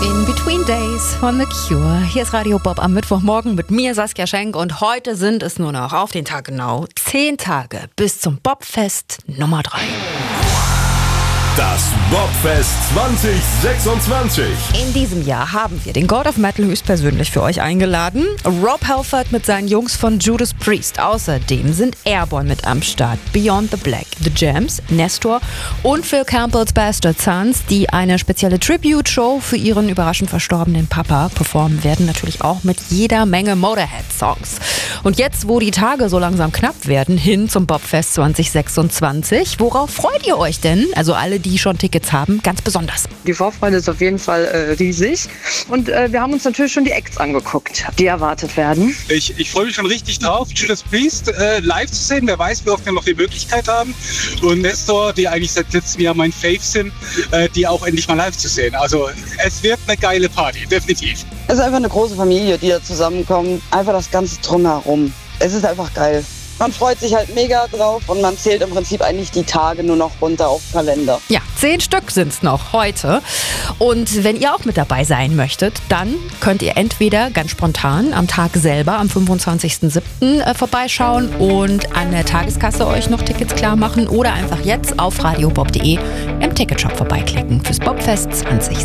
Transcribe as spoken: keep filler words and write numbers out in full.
In Between Days von The Cure. Hier ist Radio Bob am Mittwochmorgen mit mir, Saskia Schenk. Und heute sind es nur noch auf den Tag genau zehn Tage bis zum Bobfest Nummer drei. Das Bobfest zwanzig sechsundzwanzig. In diesem Jahr haben wir den God of Metal höchstpersönlich für euch eingeladen. Rob Halford mit seinen Jungs von Judas Priest. Außerdem sind Airborne mit am Start, Beyond the Black, The Jams, Nestor und Phil Campbell's Bastard Sons, die eine spezielle Tribute-Show für ihren überraschend verstorbenen Papa performen werden. Natürlich auch mit jeder Menge Motorhead-Songs. Und jetzt, wo die Tage so langsam knapp werden, hin zum Bobfest zwanzig sechsundzwanzig. Worauf freut ihr euch denn? Also alle, die schon Tickets haben, ganz besonders. Die Vorfreude ist auf jeden Fall äh, riesig und äh, wir haben uns natürlich schon die Acts angeguckt, die erwartet werden. Ich, ich freue mich schon richtig drauf, Judas Priest äh, live zu sehen. Wer weiß, wie oft wir noch die Möglichkeit haben. Und Nestor, die eigentlich seit letztem Jahr mein Fave sind, äh, die auch endlich mal live zu sehen. Also es wird eine geile Party, definitiv. Es ist einfach eine große Familie, die da zusammenkommt. Einfach das Ganze drumherum. Es ist einfach geil. Man freut sich halt mega drauf und man zählt im Prinzip eigentlich die Tage nur noch runter auf den Kalender. Ja, zehn Stück sind es noch heute. Und wenn ihr auch mit dabei sein möchtet, dann könnt ihr entweder ganz spontan am Tag selber, am fünfundzwanzigsten siebten Äh, vorbeischauen und an der Tageskasse euch noch Tickets klar machen oder einfach jetzt auf radiobob punkt de im Ticketshop vorbeiklicken fürs Bobfest zwanzig